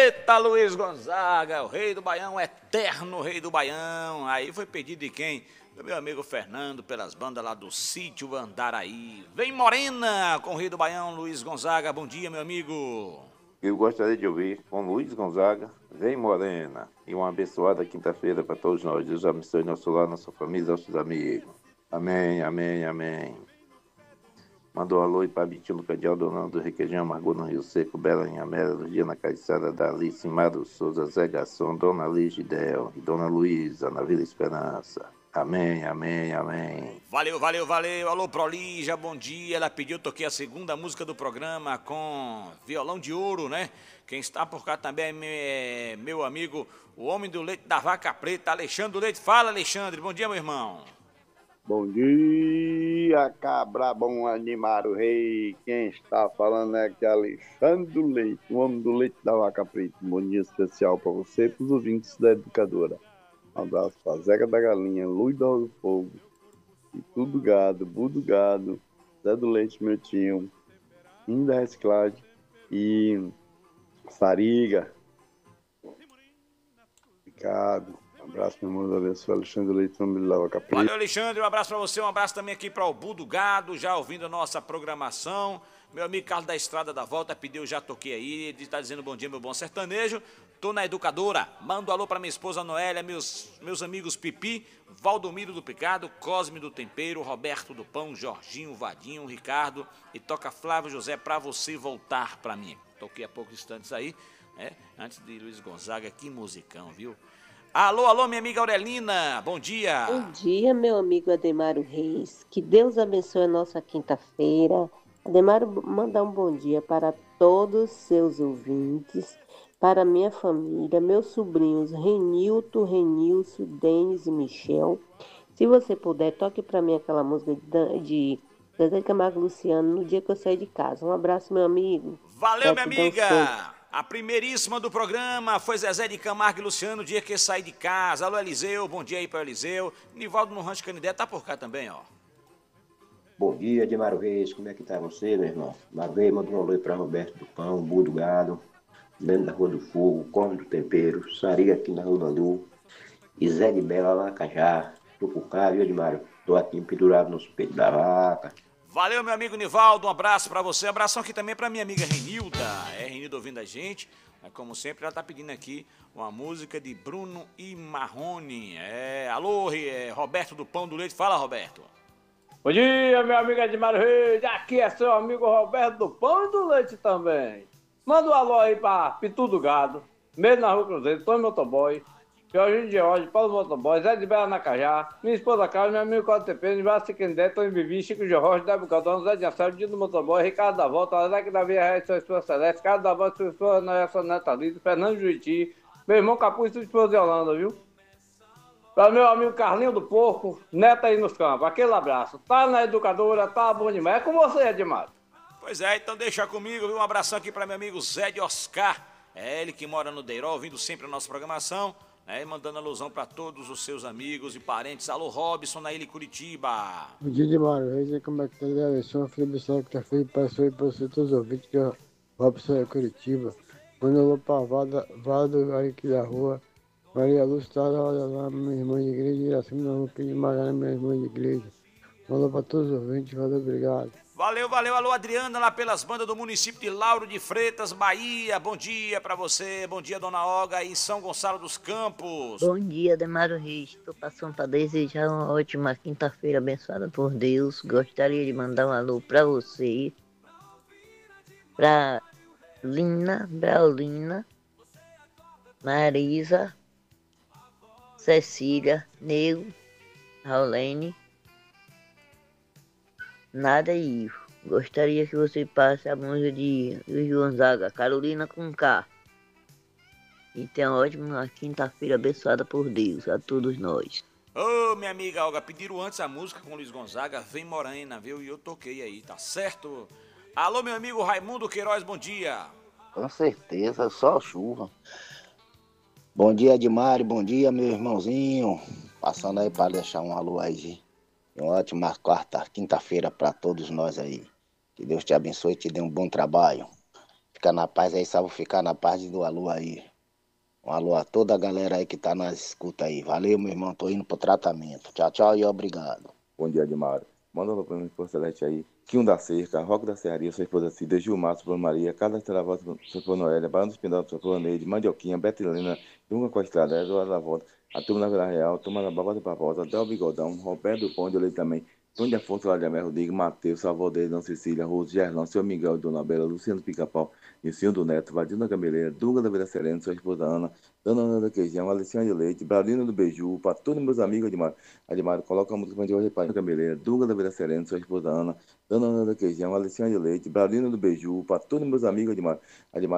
Eita, Luiz Gonzaga, o rei do Baião, o eterno rei do Baião. Aí foi pedido de quem? Do meu amigo Fernando, pelas bandas lá do Sítio Andaraí. Vem Morena com o rei do Baião, Luiz Gonzaga. Bom dia, meu amigo. Eu gostaria de ouvir com Luiz Gonzaga, Vem Morena. E uma abençoada quinta-feira para todos nós. Deus abençoe nosso lar, nossa família, nossos amigos. Amém, amém, amém. Mandou um alô para Bitilo Cadial, Donão do Requeijão, Margot no Rio Seco, Bela em Amera, Ludia na Caiçara, Dalice, Mário Souza, Zé Garçom, Dona Ligidel e Dona Luísa na Vila Esperança. Amém, amém, amém. Valeu, valeu, valeu. Alô, Prolígia, bom dia. Ela pediu, toquei a segunda música do programa com violão de ouro, né? Quem está por cá também é meu amigo, o homem do leite da vaca preta, Alexandre do Leite. Fala, Alexandre. Bom dia, meu irmão. Bom dia, cabra bom animar o rei. Quem está falando é aqui Alexandre do Leite, o homem do leite da vaca preta. Bom dia especial para você e para os ouvintes da Educadora. Um abraço para Zeca da Galinha, Luz do Fogo, e tudo gado, Budo Gado, Zé do Leite, meu tio, Índio da Reciclagem e Sariga. Obrigado. Um abraço, meu irmão, abençoe, Alexandre do Leite, homem da vaca preta. Valeu, Alexandre, um abraço para você, um abraço também aqui para o Budo Gado, já ouvindo a nossa programação. Meu amigo Carlos da Estrada da Volta pediu, já toquei aí, ele está dizendo bom dia, meu bom sertanejo. Tô na Educadora, mando um alô para minha esposa Noélia, meus amigos Pipi, Valdomiro do Picado, Cosme do Tempero, Roberto do Pão, Jorginho, Vadinho, Ricardo e toca Flávio José para você voltar para mim. Toquei há poucos instantes aí, né? Antes de Luiz Gonzaga, que musicão, viu? Alô, alô, minha amiga Aurelina, bom dia. Bom dia, meu amigo Ademaro Reis. Que Deus abençoe a nossa quinta-feira. Ademaro, mandar um bom dia para todos os seus ouvintes, para minha família, meus sobrinhos Renilton, Renilson, Denis e Michel. Se você puder, toque para mim aquela música de Zezé de Camargo e Luciano, No Dia que eu saí de casa. Um abraço, meu amigo. Valeu, minha amiga. A primeiríssima do programa foi Zezé de Camargo e Luciano, dia que saí de casa. Alô, Eliseu, bom dia aí para Eliseu. Nivaldo no Rancho Canidé tá por cá também, ó. Bom dia, Ademaro Reis, como é que tá você, meu irmão? Lavei, manda um alô para Roberto do Pão, Budo Gado, Lendo da Rua do Fogo, Cosme do Tempero, Sariga aqui na Rua da Lu, e Zé de Bela lá, Cajá. Tô por cá, viu, Ademaro? Tô aqui pendurado no peito da vaca. Valeu, meu amigo Nivaldo, um abraço pra você, um abração aqui também pra minha amiga Renilda, Renilda ouvindo a gente, como sempre ela tá pedindo aqui uma música de Bruno e Marrone, alô, Roberto do Pão do Leite, fala, Roberto. Bom dia, meu amigo Ademaro Reis, aqui é seu amigo Roberto do Pão e do Leite também. Manda um alô aí pra Pitu do Gado, Medo na Rua Cruzeiro, Tony Motoboy, Jorginho George, Paulo Motoboy, Zé de Bela Nacajá, minha esposa Carlos, meu amigo Cláudio Tempero, Nivaldo Siquendé, Tony Vivi, Chico Jorge, Débora Caldão, Zé de Assaro, Dino Motoboy, Ricardo da Volta, Alex da Via Reis, sua esposa Celeste, Carlos da Volta, sua esposa Noessa Neta Lito, Fernando Juiti, meu irmão Capuz, sua esposa Yolanda, viu? Para meu amigo Carlinho do Porco, Neto aí nos campos, aquele abraço. Tá na Educadora, tá bom demais. É com você, Edmar. Pois é, então deixa comigo, viu? Um abração aqui para meu amigo Zé de Oscar, ele que mora no Deiró, ouvindo sempre a nossa programação, mandando alusão para todos os seus amigos e parentes. Alô, Robson, na Ilha Curitiba. Bom dia, Edmar. Como é que tá? Alexandre, Felipe Sá, que tá feio, passou aí para você, todos os ouvintes, que é o Robson é Curitiba. Quando eu vou para Vado, aí aqui da rua, Maria Lúcia está lá, minha irmã de igreja, Iracema da Rua de Magalhães, minha irmã de igreja. Falou para todos os ouvintes, valeu, obrigado. Valeu, valeu, alô Adriana, lá pelas bandas do município de Lauro de Freitas, Bahia. Bom dia para você, bom dia, Dona Olga, em São Gonçalo dos Campos. Bom dia, Ademaro Reis. Estou passando para desejar uma ótima quinta-feira abençoada por Deus. Gostaria de mandar um alô para você, para Lina, Braulina, Marisa, Cecília, Nego, Raulene, Nada e Ivo. Gostaria que você passe a música de Luiz Gonzaga, Carolina com K. E tenha uma ótima quinta-feira abençoada por Deus, a todos nós. Ô, minha amiga Olga, pediram antes a música com Luiz Gonzaga, Vem Morena, viu? E eu toquei aí, tá certo? Alô, meu amigo Raimundo Queiroz, bom dia. Com certeza, só chuva. Bom dia, Edmar, bom dia, meu irmãozinho. Passando aí para deixar um alô aí. Uma ótima quinta-feira para todos nós aí. Que Deus te abençoe e te dê um bom trabalho. Fica na paz aí, salvo ficar na paz do alô aí. Um alô a toda a galera aí que tá nas escuta aí. Valeu, meu irmão, tô indo pro tratamento. Tchau, tchau e obrigado. Bom dia, Admário. Manda um pra mim, por Celeste aí. Quinho da Cerca, Roque da Serraria, sua esposa Cida, Gilmar, sua esposa Maria, Carlos Teravós, sua esposa Noélia, Barão dos Pindados, sua esposa Neide, Mandioquinha, Betilina, Dunga com a Estrada, Eduardo da Volta, a turma da Vila Real, a turma da Babada Barbosa, Del Bigodão, Roberto Pão de Leite também, Tony Afonso lá de Amé, Rodrigo, Matheus, Salvador, Dona Cecília, Roso, Gerlão, seu Miguel, Dona Bela, Luciano Pica-Pau, Nicinho do Neto, Vadina Gameleira, Dunga da Vila Serena, sua esposa Ana, Dona Ana da Queijão, Alexandre de Leite, Bradina do Beiju, para todos meus amigos, Admário, coloca a música pra gente hoje, pai, Gameleira, Dunga da Vila Serena, sua esposa Ana, Dona Ana da Queijão, Alexandre de Leite, Bradina do Beiju, para todos meus amigos, Admário,